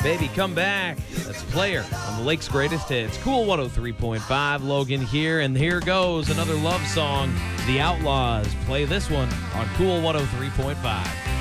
Baby, come back. That's Player on the Lake's Greatest Hits. Cool 103.5. Logan here, and here goes another love song. The Outlaws play this one on Cool 103.5.